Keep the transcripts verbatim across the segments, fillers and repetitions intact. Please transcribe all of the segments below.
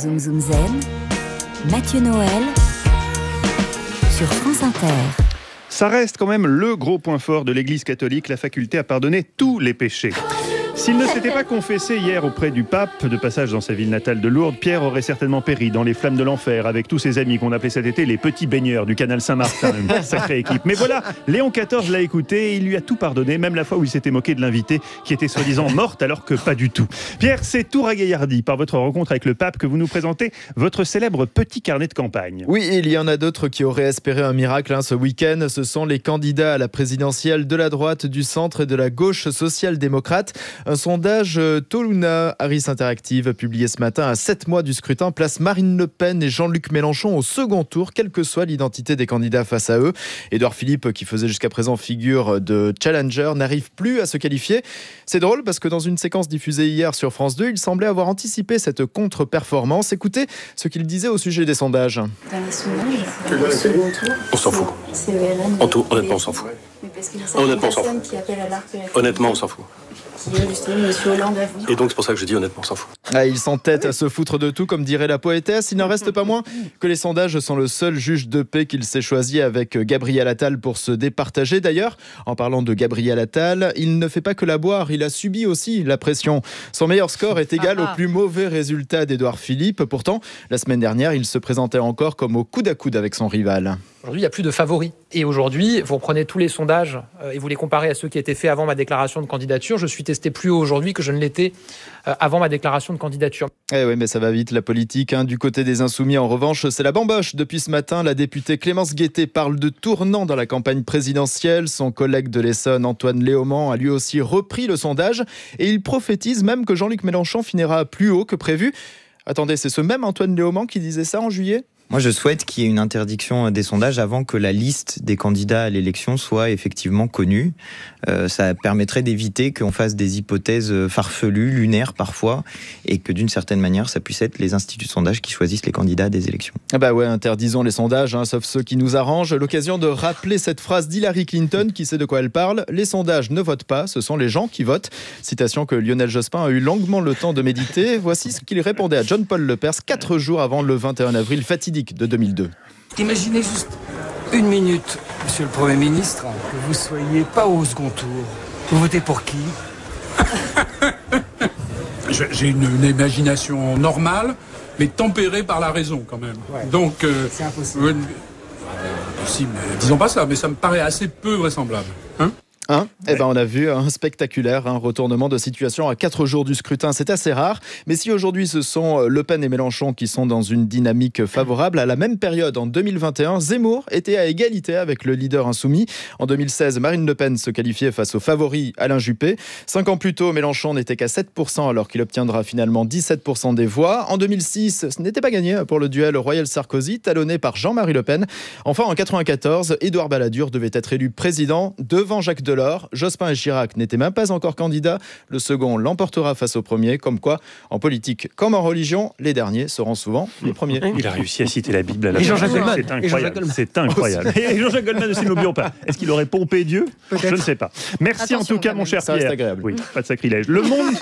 Zoom Zoom Zen, Mathieu Noël sur France Inter. Ça reste quand même le gros point fort de l'Église catholique, la faculté à pardonner tous les péchés. S'il ne s'était pas confessé hier auprès du pape, de passage dans sa ville natale de Lourdes, Pierre aurait certainement péri dans les flammes de l'enfer avec tous ses amis qu'on appelait cet été les petits baigneurs du canal Saint-Martin. Une sacrée équipe. Mais voilà, Léon quatorze l'a écouté et il lui a tout pardonné, même la fois où il s'était moqué de l'invité qui était soi-disant morte alors que pas du tout. Pierre, c'est tout ragaillardi par votre rencontre avec le pape que vous nous présentez votre célèbre petit carnet de campagne. Oui, il y en a d'autres qui auraient espéré un miracle hein, ce week-end. Ce sont les candidats à la présidentielle de la droite, du centre et de la gauche social-démocrate. Un sondage Toluna Harris Interactive publié ce matin à sept mois du scrutin place Marine Le Pen et Jean-Luc Mélenchon au second tour, quelle que soit l'identité des candidats face à eux. Édouard Philippe, qui faisait jusqu'à présent figure de challenger, n'arrive plus à se qualifier. C'est drôle parce que dans une séquence diffusée hier sur France deux, il semblait avoir anticipé cette contre-performance. Écoutez ce qu'il disait au sujet des sondages. Dans les sondages, au second tour, on s'en fout. C'est V L N. En tout, honnêtement, on s'en fout. Mais parce qu'il y a Honnêtement, on s'en personne fout. qui appelle à l'arc de la Honnêtement, on s'en fout. qui est justement Monsieur Hollande à vous. Et donc, c'est pour ça que je dis honnêtement, on s'en fout. Ah, il s'entête à se foutre de tout, comme dirait la poétesse. Il n'en reste pas moins que les sondages sont le seul juge de paix qu'il s'est choisi avec Gabriel Attal pour se départager. D'ailleurs, en parlant de Gabriel Attal, il ne fait pas que la boire, il a subi aussi la pression. Son meilleur score est égal au plus mauvais résultat d'Édouard Philippe. Pourtant, la semaine dernière, il se présentait encore comme au coude à coude avec son rival. Aujourd'hui, il n'y a plus de favoris. Et aujourd'hui, vous reprenez tous les sondages euh, et vous les comparez à ceux qui étaient faits avant ma déclaration de candidature. Je suis testé plus haut aujourd'hui que je ne l'étais euh, avant ma déclaration de candidature. Eh oui, mais ça va vite, la politique. Hein. Du côté des Insoumis, en revanche, c'est la bamboche. Depuis ce matin, la députée Clémence Guettet parle de tournant dans la campagne présidentielle. Son collègue de l'Essonne, Antoine Léaumont, a lui aussi repris le sondage. Et il prophétise même que Jean-Luc Mélenchon finira plus haut que prévu. Attendez, c'est ce même Antoine Léaumont qui disait ça en juillet ? Moi, je souhaite qu'il y ait une interdiction des sondages avant que la liste des candidats à l'élection soit effectivement connue. Euh, ça permettrait d'éviter qu'on fasse des hypothèses farfelues, lunaires parfois, et que d'une certaine manière, ça puisse être les instituts de sondage qui choisissent les candidats des élections. Ah bah ouais, interdisons les sondages, hein, sauf ceux qui nous arrangent. L'occasion de rappeler cette phrase d'Hillary Clinton, qui sait de quoi elle parle. Les sondages ne votent pas, ce sont les gens qui votent. Citation que Lionel Jospin a eu longuement le temps de méditer. Voici ce qu'il répondait à John-Paul Lepers, quatre jours avant le vingt et un avril fatidique de deux mille deux. Imaginez juste une minute, monsieur le Premier ministre, que vous soyez pas au second tour. Vous votez pour qui ? J'ai une, une imagination normale, mais tempérée par la raison quand même. Ouais. Donc, euh, c'est impossible. Euh, impossible, mais disons pas ça, mais ça me paraît assez peu vraisemblable. Hein ? Hein eh ben on a vu un spectaculaire un retournement de situation à quatre jours du scrutin, c'est assez rare. Mais si aujourd'hui ce sont Le Pen et Mélenchon qui sont dans une dynamique favorable, à la même période en deux mille vingt et un, Zemmour était à égalité avec le leader insoumis. En deux mille seize, Marine Le Pen se qualifiait face au favori Alain Juppé. Cinq ans plus tôt, Mélenchon n'était qu'à sept pour cent alors qu'il obtiendra finalement dix-sept pour cent des voix. En deux mille six, ce n'était pas gagné pour le duel Royal-Sarkozy, talonné par Jean-Marie Le Pen. Enfin, en quatre-vingt-quatorze, Édouard Balladur devait être élu président devant Jacques Delors. Jospin et Chirac n'étaient même pas encore candidats. Le second l'emportera face au premier. Comme quoi, en politique comme en religion, les derniers seront souvent les premiers. Il a réussi à citer la Bible à la Et Jean-Jacques Goldman. C'est incroyable. C'est incroyable. Et Jean-Jacques Goldman aussi, n'oublions pas. Est-ce qu'il aurait pompé Dieu ? Je ne sais pas. Merci Attention, en tout cas, quand mon même. cher Ça reste Pierre. agréable. Oui, pas de sacrilège. Le monde,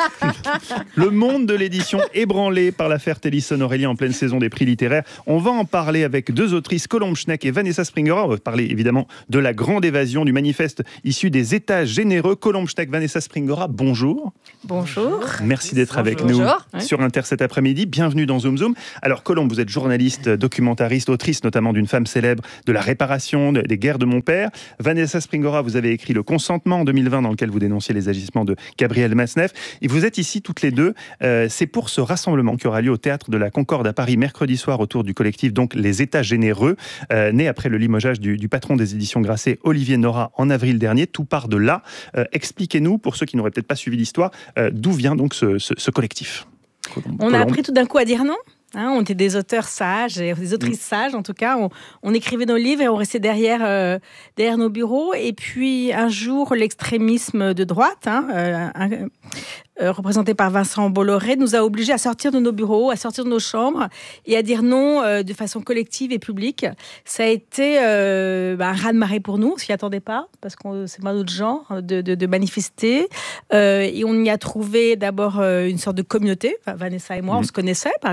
le monde de l'édition ébranlé par l'affaire Télisson-Aurélien en pleine saison des prix littéraires. On va en parler avec deux autrices, Colombe Schneck et Vanessa Springora. On va parler évidemment de la grande évasion du manifeste issu des États généreux. Colombe Schneck, Vanessa Springora, bonjour. Bonjour. Merci d'être avec Bonjour. nous Bonjour. sur Inter cet après-midi. Bienvenue dans Zoom Zoom. Alors Colombe, vous êtes journaliste, documentariste, autrice notamment d'une femme célèbre de la réparation des guerres de mon père. Vanessa Springora, vous avez écrit Le Consentement en deux mille vingt dans lequel vous dénonciez les agissements de Gabriel Masneff. Et vous êtes ici toutes les deux. Euh, c'est pour ce rassemblement qui aura lieu au Théâtre de la Concorde à Paris mercredi soir autour du collectif donc Les États généreux, euh, né après le limogeage du, du patron des éditions Grasset, Olivier Nora, en avril dernier. Tout part de là. Euh, expliquez-nous, pour ceux qui n'auraient peut-être pas suivi l'histoire, euh, d'où vient donc ce, ce, ce collectif. Colombe. On a appris tout d'un coup à dire non. Hein, on était des auteurs sages, des autrices mmh. sages en tout cas. On, on écrivait nos livres et on restait derrière, euh, derrière nos bureaux. Et puis un jour, l'extrémisme de droite, hein, euh, un, euh, représenté par Vincent Bolloré, nous a obligés à sortir de nos bureaux, à sortir de nos chambres et à dire non euh, de façon collective et publique. Ça a été euh, bah, un raz-de-marée pour nous, on s'y attendait pas, parce que c'est pas notre genre de, de, de manifester. Euh, et on y a trouvé d'abord euh, une sorte de communauté. Enfin, Vanessa et moi, mmh. on se connaissait, par exemple, mais on n'a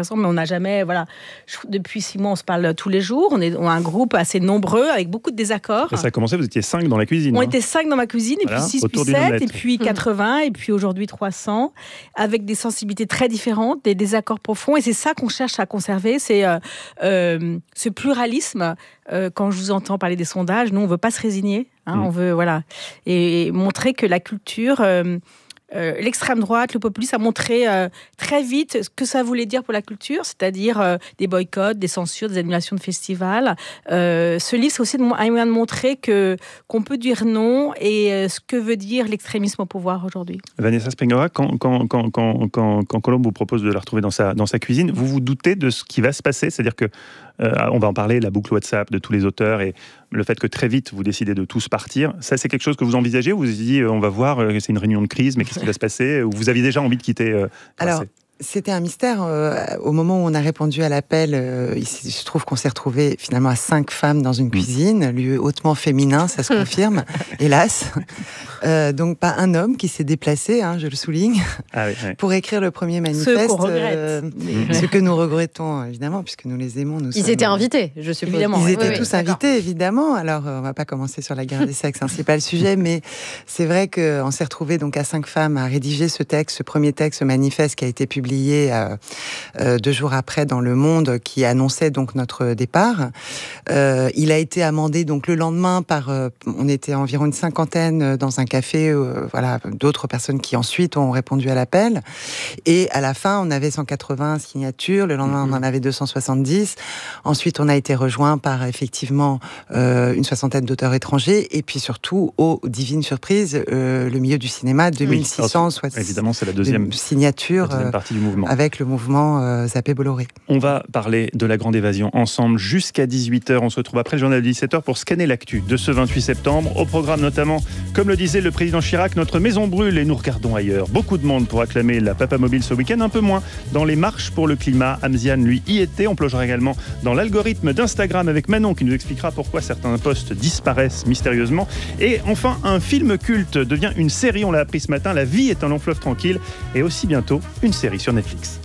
jamais, voilà. Je, depuis six mois, on se parle tous les jours. On est on a un groupe assez nombreux avec beaucoup de désaccords. Et ça a commencé, vous étiez cinq dans la cuisine. On hein. était cinq dans ma cuisine, et Voilà, puis six, autour puis d'une sept, omelette. et puis quatre-vingts, et puis aujourd'hui trois cents, avec des sensibilités très différentes, des désaccords profonds. Et c'est ça qu'on cherche à conserver, c'est euh, euh, ce pluralisme. Euh, quand je vous entends parler des sondages, nous, on ne veut pas se résigner. Hein, mmh. On veut, voilà, et, et montrer que la culture... Euh, Euh, l'extrême droite, le populisme a montré euh, très vite ce que ça voulait dire pour la culture, c'est-à-dire euh, des boycotts, des censures, des annulations de festivals. Euh, ce livre, c'est aussi un moyen de montrer que, qu'on peut dire non et euh, ce que veut dire l'extrémisme au pouvoir aujourd'hui. Vanessa Springora, quand, quand, quand, quand, quand, quand Colombe vous propose de la retrouver dans sa, dans sa cuisine, vous vous doutez de ce qui va se passer ? C'est-à-dire que, euh, on va en parler, la boucle WhatsApp de tous les auteurs et le fait que très vite vous décidez de tous partir, ça c'est quelque chose que vous envisagez ou vous vous dites on va voir, c'est une réunion de crise, mais qu'est-ce qui va se passer ? Ou vous aviez déjà envie de quitter euh, Alors, c'était un mystère. Euh, au moment où on a répondu à l'appel, euh, il se trouve qu'on s'est retrouvés finalement à cinq femmes dans une mmh. cuisine, lieu hautement féminin, ça se confirme, hélas. Euh, donc pas un homme qui s'est déplacé, hein, je le souligne, ah oui, oui. pour écrire le premier manifeste. Ce qu'on regrette. Euh, mmh. Ce que nous regrettons, évidemment, puisque nous les aimons. Nous Ils sommes, étaient invités, je suppose. Évidemment. Ils oui, étaient oui, tous oui, invités, évidemment. Alors, euh, on va pas commencer sur la guerre des sexes, hein, c'est pas le sujet, mais c'est vrai qu'on s'est retrouvés donc à cinq femmes à rédiger ce texte, ce premier texte, ce manifeste qui a été publié euh, euh, deux jours après dans Le Monde, qui annonçait donc notre départ. Euh, il a été amendé donc le lendemain par, euh, on était environ une cinquantaine dans un café. Euh, Voilà, d'autres personnes qui ensuite ont répondu à l'appel. Et à la fin, on avait cent quatre-vingts signatures. Le lendemain, on en avait deux cent soixante-dix. Ensuite, on a été rejoint par effectivement euh, une soixantaine d'auteurs étrangers. Et puis surtout, aux divines surprises, euh, le milieu du cinéma, deux mille six cents oui, évidemment, c'est la deuxième signatures la deuxième partie du mouvement. Avec le mouvement euh, Zappé Bolloré. On va parler de la Grande Évasion ensemble jusqu'à dix-huit heures. On se retrouve après le journal de dix-sept heures pour scanner l'actu de ce vingt-huit septembre. Au programme notamment, comme le disait le président Chirac, notre maison brûle et nous regardons ailleurs. Beaucoup de monde pour acclamer la Papamobile ce week-end, un peu moins dans les marches pour le climat. Amziane, lui, y était. On plongera également dans l'algorithme d'Instagram avec Manon qui nous expliquera pourquoi certains posts disparaissent mystérieusement. Et enfin, un film culte devient une série, on l'a appris ce matin. La vie est un long fleuve tranquille et aussi bientôt une série sur Netflix.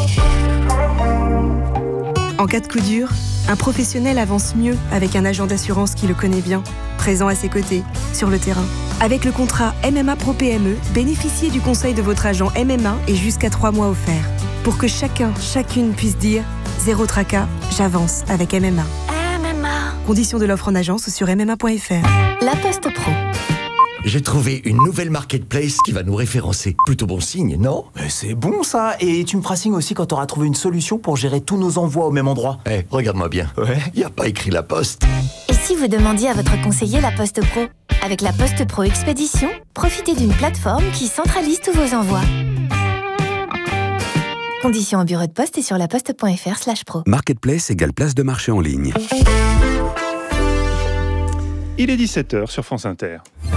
En cas de coup dur, un professionnel avance mieux avec un agent d'assurance qui le connaît bien, présent à ses côtés, sur le terrain. Avec le contrat M M A Pro P M E, bénéficiez du conseil de votre agent M M A et jusqu'à trois mois offerts. Pour que chacun, chacune puisse dire « Zéro tracas, j'avance avec M M A ». M M A. Conditions de l'offre en agence sur m m a point f r. La Poste Pro. J'ai trouvé une nouvelle marketplace qui va nous référencer. Plutôt bon signe, non ? Mais c'est bon ça. Et tu me feras signe aussi quand tu auras trouvé une solution pour gérer tous nos envois au même endroit. Eh, hey, regarde-moi bien. Ouais. Y a pas écrit La Poste. Et si vous demandiez à votre conseiller La Poste Pro ? Avec La Poste Pro Expédition, profitez d'une plateforme qui centralise tous vos envois. Conditions au bureau de poste et sur laposte point f r slash pro. Marketplace égale place de marché en ligne. Il est dix-sept heures sur France Inter.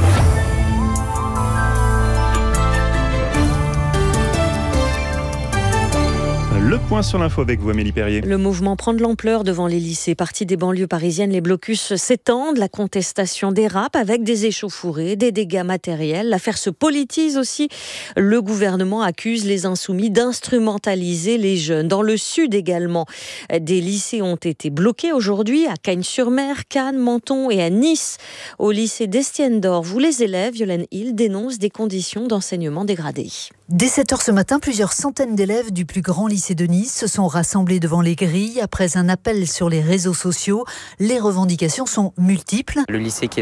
Le point sur l'info avec vous, Amélie Perrier. Le mouvement prend de l'ampleur devant les lycées. Partis des banlieues parisiennes, les blocus s'étendent. La contestation dérape avec des échauffourées, des dégâts matériels. L'affaire se politise aussi. Le gouvernement accuse les insoumis d'instrumentaliser les jeunes. Dans le sud également, des lycées ont été bloqués aujourd'hui à Cagnes-sur-Mer, Cannes, Menton et à Nice. Au lycée d'Estienne d'Orve, où les élèves, Violaine Hill, dénoncent des conditions d'enseignement dégradées. Dès sept heures ce matin, plusieurs centaines d'élèves du plus grand lycée de Nice se sont rassemblés devant les grilles après un appel sur les réseaux sociaux. Les revendications sont multiples. Le lycée qui est